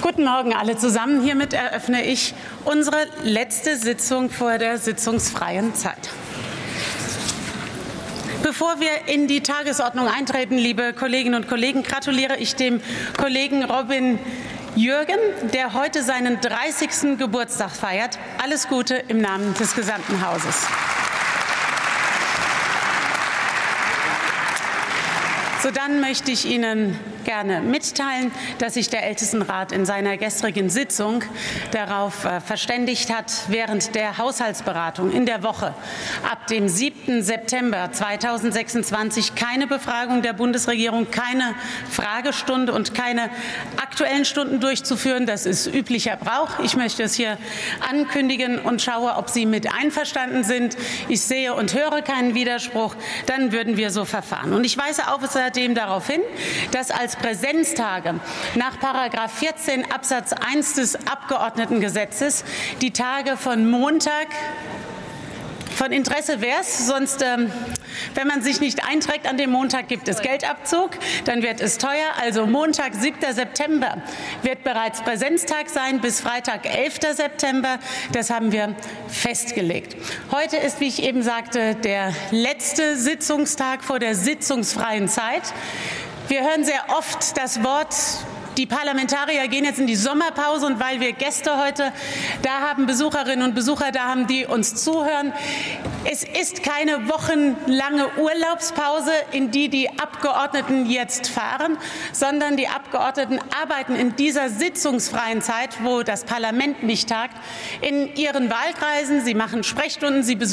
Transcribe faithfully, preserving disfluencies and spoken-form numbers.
Guten Morgen alle zusammen. Hiermit eröffne ich unsere letzte Sitzung vor der sitzungsfreien Zeit. Bevor wir in die Tagesordnung eintreten, liebe Kolleginnen und Kollegen, gratuliere ich dem Kollegen Robin Jürgen, der heute seinen dreißigsten Geburtstag feiert. Alles Gute im Namen des gesamten Hauses. So, dann möchte ich Ihnen gerne mitteilen, dass sich der Ältestenrat in seiner gestrigen Sitzung darauf äh, verständigt hat, während der Haushaltsberatung in der Woche ab dem siebten September zweitausendsechsundzwanzig keine Befragung der Bundesregierung, keine Fragestunde und keine Aktuellen Stunden durchzuführen. Das ist üblicher Brauch. Ich möchte es hier ankündigen und schaue, ob Sie mit einverstanden sind. Ich sehe und höre keinen Widerspruch. Dann würden wir so verfahren. Und ich weise außerdem darauf hin, dass als Präsenztage nach Paragraph vierzehn Absatz eins des Abgeordnetengesetzes die Tage von Montag von Interesse wäre es, sonst, ähm, wenn man sich nicht einträgt an dem Montag, gibt es Geldabzug, dann wird es teuer. Also Montag, siebter September wird bereits Präsenztag sein, bis Freitag, elfter September. Das haben wir festgelegt. Heute ist, wie ich eben sagte, der letzte Sitzungstag vor der sitzungsfreien Zeit. Wir hören sehr oft das Wort, die Parlamentarier gehen jetzt in die Sommerpause, und weil wir Gäste heute da haben, Besucherinnen und Besucher da haben, die uns zuhören. Es ist keine wochenlange Urlaubspause, in die die Abgeordneten jetzt fahren, sondern die Abgeordneten arbeiten in dieser sitzungsfreien Zeit, wo das Parlament nicht tagt, in ihren Wahlkreisen. Sie machen Sprechstunden, sie besuchen